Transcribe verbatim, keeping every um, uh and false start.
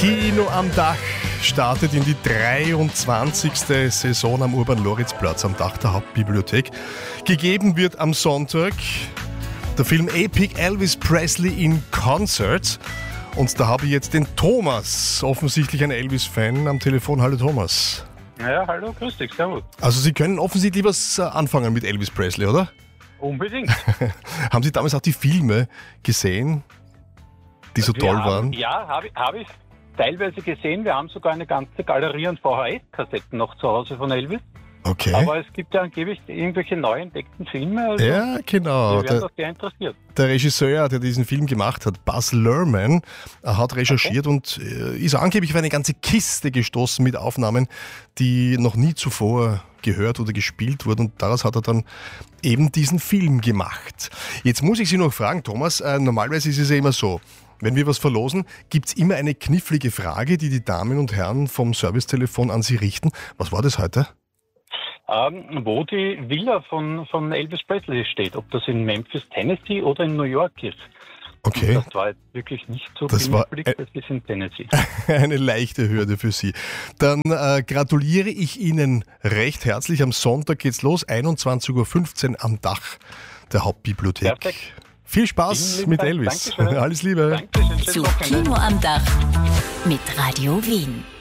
Kino am Dach startet in die dreiundzwanzigste Saison am Urban-Loritz-Platz am Dach der Hauptbibliothek. Gegeben wird am Sonntag der Film Epic Elvis Presley in Concert. Und da habe ich jetzt den Thomas, offensichtlich ein Elvis-Fan, am Telefon. Hallo Thomas. Ja, hallo, grüß dich, servus. Also Sie können offensichtlich was anfangen mit Elvis Presley, oder? Unbedingt. Haben Sie damals auch die Filme gesehen, die so Wir toll haben, waren? Ja, habe hab ich teilweise gesehen. Wir haben sogar eine ganze Galerie an V H S-Kassetten noch zu Hause von Elvis. Okay. Aber es gibt ja angeblich irgendwelche neu entdeckten Filme. Also Ja, genau. wir werden Der, doch sehr interessiert. der Regisseur, der diesen Film gemacht hat, Baz Luhrmann, hat recherchiert und äh, ist angeblich auf eine ganze Kiste gestoßen mit Aufnahmen, die noch nie zuvor gehört oder gespielt wurden. Und daraus hat er dann eben diesen Film gemacht. Jetzt muss ich Sie noch fragen, Thomas, äh, normalerweise ist es ja immer so, wenn wir was verlosen, gibt es immer eine knifflige Frage, die die Damen und Herren vom Servicetelefon an Sie richten. Was war das heute? Ähm, wo die Villa von, von Elvis Presley steht, ob das in Memphis, Tennessee oder in New York ist. Okay. Und das war jetzt wirklich nicht so Das war, knifflig, äh, das ist in Tennessee. Eine leichte Hürde für Sie. Dann äh, gratuliere ich Ihnen recht herzlich. Am Sonntag geht's los, einundzwanzig Uhr fünfzehn am Dach der Hauptbibliothek. Perfekt. Viel Spaß Vielen mit Dank. Elvis. Dankeschön. Alles Liebe. Dankeschön, schönes Zu Wochenende. Kino am Dach mit Radio Wien.